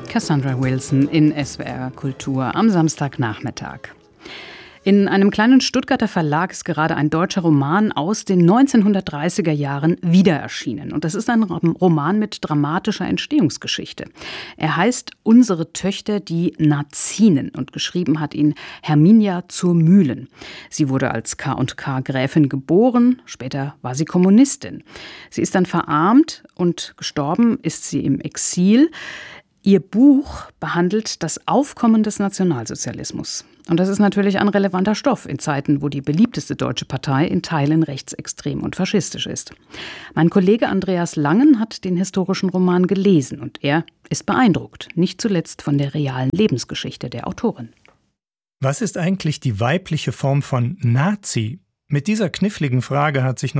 Cassandra Wilson in SWR Kultur am Samstagnachmittag. In einem kleinen Stuttgarter Verlag ist gerade ein deutscher Roman aus den 1930er Jahren wieder erschienen. Und das ist ein Roman mit dramatischer Entstehungsgeschichte. Er heißt Unsere Töchter, die Nazinen, und geschrieben hat ihn Herminia zur Mühlen. Sie wurde als K&K Gräfin geboren, später war sie Kommunistin. Sie ist dann verarmt und gestorben ist sie im Exil. Ihr Buch behandelt das Aufkommen des Nationalsozialismus. Und das ist natürlich ein relevanter Stoff in Zeiten, wo die beliebteste deutsche Partei in Teilen rechtsextrem und faschistisch ist. Mein Kollege Andreas Langen hat den historischen Roman gelesen und er ist beeindruckt, nicht zuletzt von der realen Lebensgeschichte der Autorin. Was ist eigentlich die weibliche Form von Nazi? Mit dieser kniffligen Frage hat sich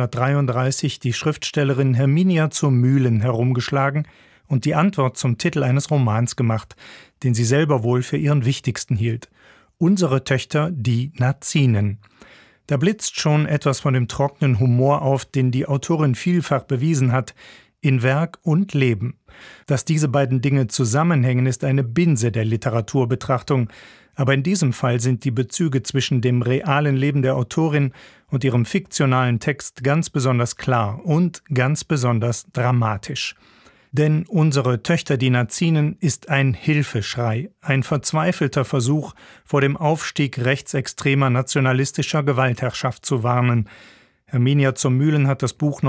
1933 die Schriftstellerin Herminia zur Mühlen herumgeschlagen und die Antwort zum Titel eines Romans gemacht, den sie selber wohl für ihren wichtigsten hielt. Unsere Töchter, die Nazinen. Da blitzt schon etwas von dem trockenen Humor auf, den die Autorin vielfach bewiesen hat, in Werk und Leben. Dass diese beiden Dinge zusammenhängen, ist eine Binse der Literaturbetrachtung. Aber in diesem Fall sind die Bezüge zwischen dem realen Leben der Autorin und ihrem fiktionalen Text ganz besonders klar und ganz besonders dramatisch. Denn Unsere Töchter, die Nazinen, ist ein Hilfeschrei, ein verzweifelter Versuch, vor dem Aufstieg rechtsextremer nationalistischer Gewaltherrschaft zu warnen. Herminia zur Mühlen hat das Buch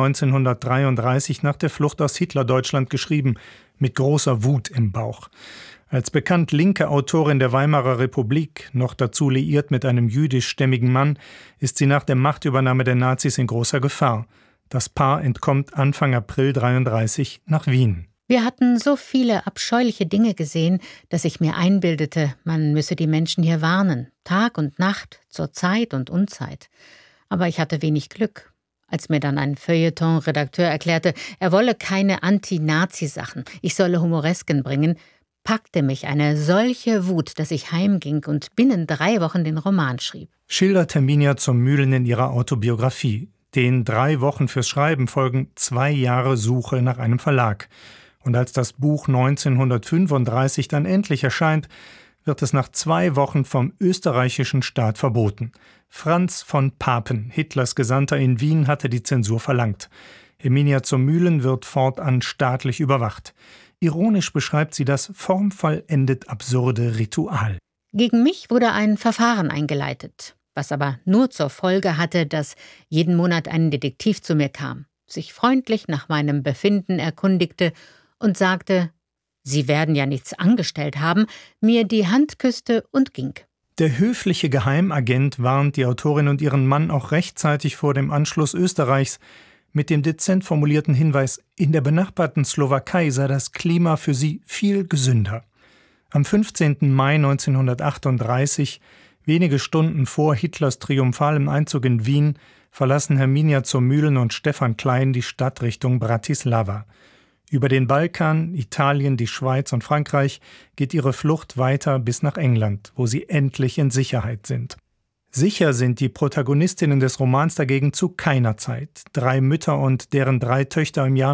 1933 nach der Flucht aus Hitlerdeutschland geschrieben, mit großer Wut im Bauch. Als bekannt linke Autorin der Weimarer Republik, noch dazu liiert mit einem jüdischstämmigen Mann, ist sie nach der Machtübernahme der Nazis in großer Gefahr. Das Paar entkommt Anfang April 1933 nach Wien. Wir hatten so viele abscheuliche Dinge gesehen, dass ich mir einbildete, man müsse die Menschen hier warnen, Tag und Nacht, zur Zeit und Unzeit. Aber ich hatte wenig Glück. Als mir dann ein Feuilleton-Redakteur erklärte, er wolle keine Anti-Nazi-Sachen, ich solle Humoresken bringen, packte mich eine solche Wut, dass ich heimging und binnen 3 Wochen den Roman schrieb. Schildert Herminia zur Mühlen in ihrer Autobiografie. Den 3 Wochen fürs Schreiben folgen 2 Jahre Suche nach einem Verlag. Und als das Buch 1935 dann endlich erscheint, wird es nach 2 Wochen vom österreichischen Staat verboten. Franz von Papen, Hitlers Gesandter in Wien, hatte die Zensur verlangt. Herminia zur Mühlen wird fortan staatlich überwacht. Ironisch beschreibt sie das formvollendet absurde Ritual. Gegen mich wurde ein Verfahren eingeleitet, was aber nur zur Folge hatte, dass jeden Monat ein Detektiv zu mir kam, sich freundlich nach meinem Befinden erkundigte und sagte, Sie werden ja nichts angestellt haben, mir die Hand küsste und ging. Der höfliche Geheimagent warnt die Autorin und ihren Mann auch rechtzeitig vor dem Anschluss Österreichs mit dem dezent formulierten Hinweis, in der benachbarten Slowakei sei das Klima für sie viel gesünder. Am 15. Mai 1938, wenige Stunden vor Hitlers triumphalem Einzug in Wien, verlassen Herminia zur Mühlen und Stefan Klein die Stadt Richtung Bratislava. Über den Balkan, Italien, die Schweiz und Frankreich geht ihre Flucht weiter bis nach England, wo sie endlich in Sicherheit sind. Sicher sind die Protagonistinnen des Romans dagegen zu keiner Zeit. 3 Mütter und deren 3 Töchter im Jahr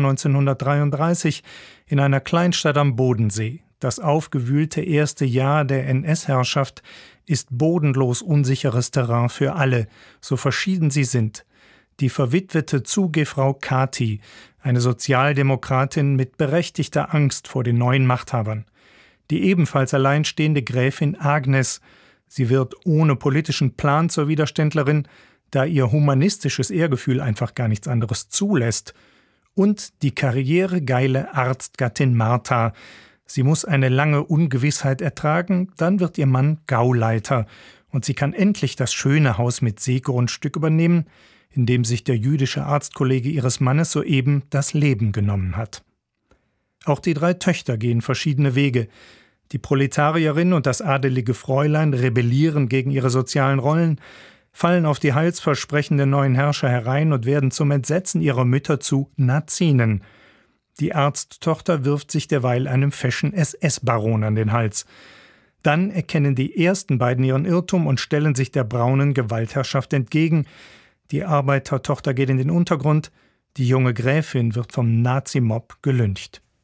1933 in einer Kleinstadt am Bodensee. Das aufgewühlte erste Jahr der NS-Herrschaft ist bodenlos unsicheres Terrain für alle, so verschieden sie sind. Die verwitwete Zugehfrau Kathi, eine Sozialdemokratin mit berechtigter Angst vor den neuen Machthabern. Die ebenfalls alleinstehende Gräfin Agnes, sie wird ohne politischen Plan zur Widerständlerin, da ihr humanistisches Ehrgefühl einfach gar nichts anderes zulässt. Und die karrieregeile Arztgattin Martha. Sie muss eine lange Ungewissheit ertragen, dann wird ihr Mann Gauleiter und sie kann endlich das schöne Haus mit Seegrundstück übernehmen, in dem sich der jüdische Arztkollege ihres Mannes soeben das Leben genommen hat. Auch die 3 Töchter gehen verschiedene Wege. Die Proletarierin und das adelige Fräulein rebellieren gegen ihre sozialen Rollen, fallen auf die Heilsversprechen der neuen Herrscher herein und werden zum Entsetzen ihrer Mütter zu Nazinen. Die Arzttochter wirft sich derweil einem feschen SS-Baron an den Hals. Dann erkennen die ersten beiden ihren Irrtum und stellen sich der braunen Gewaltherrschaft entgegen. Die Arbeitertochter geht in den Untergrund, die junge Gräfin wird vom Nazimob gelyncht.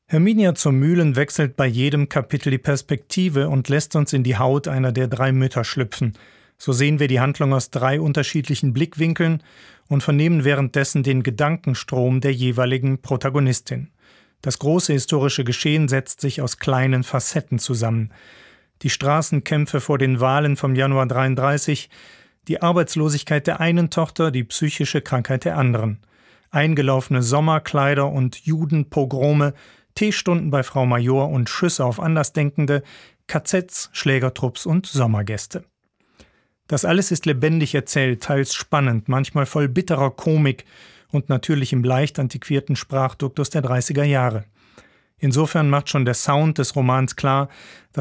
Herminia zur Mühlen wechselt bei jedem Kapitel die Perspektive und lässt uns in die Haut einer der 3 Mütter schlüpfen. So sehen wir die Handlung aus 3 unterschiedlichen Blickwinkeln und vernehmen währenddessen den Gedankenstrom der jeweiligen Protagonistin. Das große historische Geschehen setzt sich aus kleinen Facetten zusammen. Die Straßenkämpfe vor den Wahlen vom Januar 1933, die Arbeitslosigkeit der einen Tochter, die psychische Krankheit der anderen. Eingelaufene Sommerkleider und Judenpogrome, Teestunden bei Frau Major und Schüsse auf Andersdenkende, KZs, Schlägertrupps und Sommergäste. Das alles ist lebendig erzählt, teils spannend, manchmal voll bitterer Komik und natürlich im leicht antiquierten Sprachduktus der 30er Jahre. Insofern macht schon der Sound des Romans klar, dass